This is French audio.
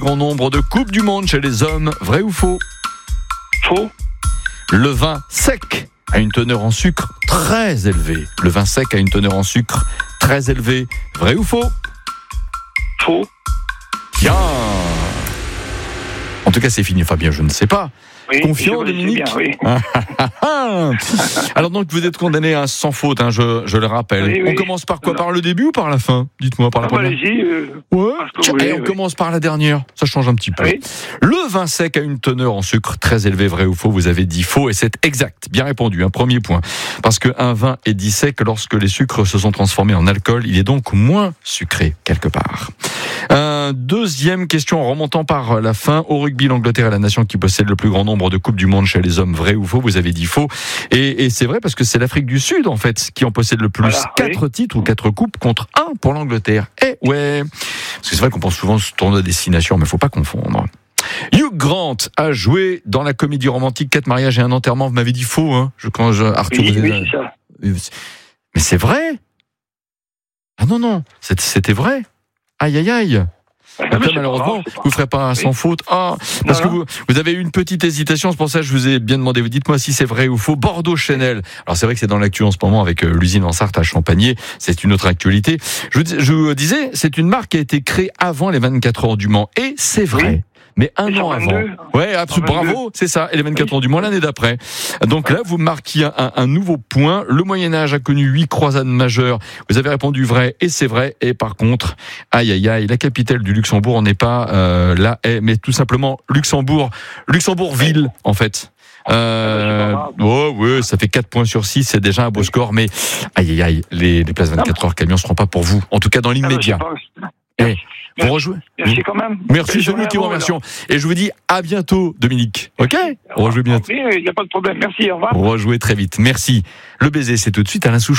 grand nombre de Coupes du Monde chez les hommes, vrai ou faux? Faux. Le vin sec a une teneur en sucre très élevée. Le vin sec a une teneur en sucre très élevée, vrai ou faux? Faux. Bien. En tout cas, c'est fini. Fabien, je ne sais pas. Oui, Confiant, je Dominique bien, oui. Alors donc, vous êtes condamné à sans faute, hein, je le rappelle. Oui, On oui. commence par quoi? Par le début ou par la fin? Dites-moi, par la première. Allez-y. Ouais. ce que vous Et voulez, on oui. commence par la dernière. Ça change un petit peu. Oui. Le vin sec a une teneur en sucre très élevée, vrai ou faux? Vous avez dit faux et c'est exact. Bien répondu, un premier point. Parce qu'un vin est dit sec lorsque les sucres se sont transformés en alcool. Il est donc moins sucré, quelque part. Deuxième question en remontant par la fin. Au rugby, l'Angleterre est la nation qui possède le plus grand nombre de coupes du monde chez les hommes, vrai ou faux? Vous avez dit faux. Et c'est vrai parce que c'est l'Afrique du Sud, en fait, qui en possède le plus. Voilà, 4 titres ou 4 coupes contre 1 pour l'Angleterre. Eh ouais. Parce que c'est vrai qu'on pense souvent à ce tournoi à destination, mais il faut pas confondre. Hugh Grant a joué dans la comédie romantique 4 mariages et un enterrement. Vous m'avez dit faux, hein? Arthur, Oui, vous avez- c'est ça. Mais c'est vrai. Ah non, c'était vrai. Aïe, aïe, aïe. Non, mais Après, c'est pas malheureusement, grave, c'est pas vous ne ferez pas sans faute. Parce que vous avez eu une petite hésitation, c'est pour ça que je vous ai bien demandé. Vous dites-moi si c'est vrai ou faux. Bordeaux-Chanel. Alors c'est vrai que c'est dans l'actu en ce moment avec l'usine en Sarthe à Champagné. C'est une autre actualité. Je vous disais, c'est une marque qui a été créée avant les 24 heures du Mans. Et c'est vrai. Oui. Mais un Et an 122. avant. Ouais, absolument. 122. Bravo, c'est ça. Et les 24 heures du Mans l'année d'après. Donc là, vous marquiez un nouveau point. Le Moyen-Âge a connu 8 croisades majeures. Vous avez répondu vrai et c'est vrai. Et par contre, aïe, aïe, aïe, la capitale du Luxembourg, on n'est pas La Haye, mais tout simplement Luxembourg-Ville, en fait. Ouais, ça fait 4 points sur 6, c'est déjà un beau score, mais aïe, aïe, aïe, les places 24 heures camions ne seront pas pour vous. En tout cas, dans l'immédiat. Vous rejouez. Merci quand même. Merci, c'est nous qui vous remercions. Et je vous dis à bientôt, Dominique. Ok? Rejouez bientôt. Oui, il n'y a pas de problème. Merci, au revoir. Rejouez très vite. Merci. Le baiser, c'est tout de suite Alain Souchon.